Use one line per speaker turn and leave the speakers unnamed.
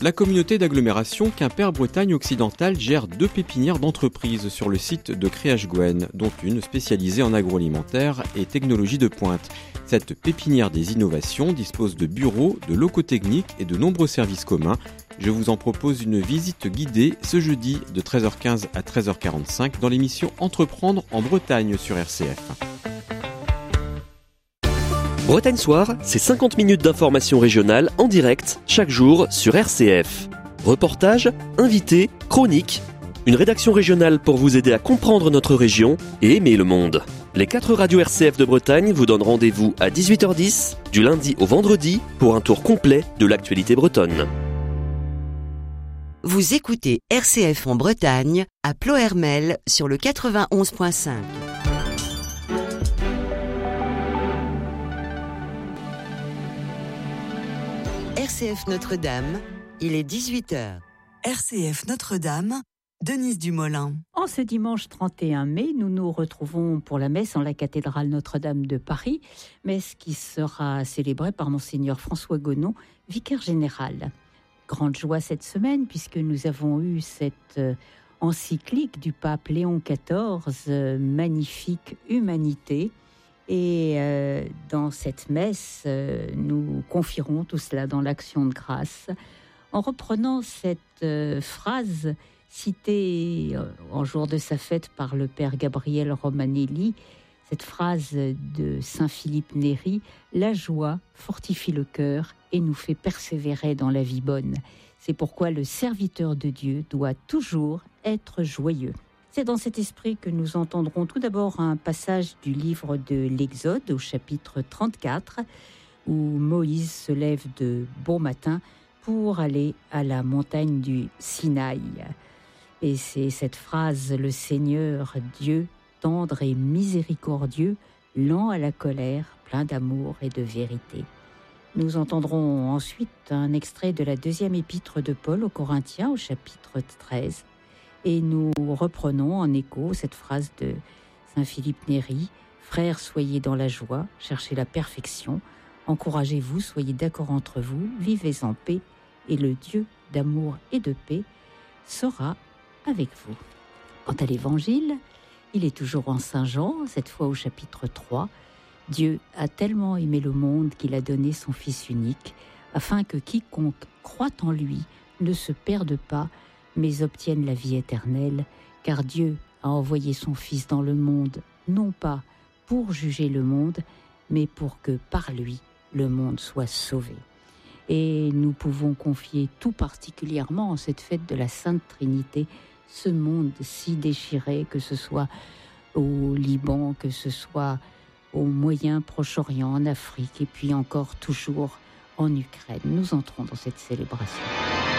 La communauté d'agglomération Quimper-Bretagne occidentale gère 2 pépinières d'entreprises sur le site de Créache-Gouenne, dont une spécialisée en agroalimentaire et technologie de pointe. Cette pépinière des innovations dispose de bureaux, de locaux techniques et de nombreux services communs. Je vous en propose une visite guidée ce jeudi de 13h15 à 13h45 dans l'émission Entreprendre en Bretagne sur RCF.
Bretagne Soir, c'est 50 minutes d'information régionale en direct, chaque jour sur RCF. Reportages, invités, chroniques, une rédaction régionale pour vous aider à comprendre notre région et aimer le monde. Les 4 radios RCF de Bretagne vous donnent rendez-vous à 18h10, du lundi au vendredi, pour un tour complet de l'actualité bretonne.
Vous écoutez RCF en Bretagne, à Ploërmel, sur le 91.5. RCF Notre-Dame, il est 18h.
RCF Notre-Dame, Denise Dumoulin.
En ce dimanche 31 mai, nous nous retrouvons pour la messe en la cathédrale Notre-Dame de Paris, messe qui sera célébrée par Monseigneur François Gonon, vicaire général. Grande joie cette semaine puisque nous avons eu cette encyclique du pape Léon XIV, Magnifique Humanité. Et dans cette messe, nous confierons tout cela dans l'action de grâce en reprenant cette phrase citée en jour de sa fête par le père Gabriel Romanelli, cette phrase de saint Philippe Néri: « La joie fortifie le cœur et nous fait persévérer dans la vie bonne. C'est pourquoi le serviteur de Dieu doit toujours être joyeux. » C'est dans cet esprit que nous entendrons tout d'abord un passage du livre de l'Exode au chapitre 34, où Moïse se lève de bon matin pour aller à la montagne du Sinaï. Et c'est cette phrase: « Le Seigneur Dieu, tendre et miséricordieux, lent à la colère, plein d'amour et de vérité. » Nous entendrons ensuite un extrait de la 2e épître de Paul aux Corinthiens au chapitre 13. Et nous reprenons en écho cette phrase de saint Philippe Néri: « Frères, soyez dans la joie, cherchez la perfection, encouragez-vous, soyez d'accord entre vous, vivez en paix, et le Dieu d'amour et de paix sera avec vous. » Quant à l'Évangile, il est toujours en Saint Jean, cette fois au chapitre 3. « Dieu a tellement aimé le monde qu'il a donné son Fils unique, afin que quiconque croit en lui ne se perde pas, mais obtiennent la vie éternelle, car Dieu a envoyé son Fils dans le monde, non pas pour juger le monde, mais pour que par lui, le monde soit sauvé. » Et nous pouvons confier tout particulièrement en cette fête de la Sainte Trinité, ce monde si déchiré, que ce soit au Liban, que ce soit au Moyen Proche-Orient, en Afrique, et puis encore toujours en Ukraine. Nous entrons dans cette célébration.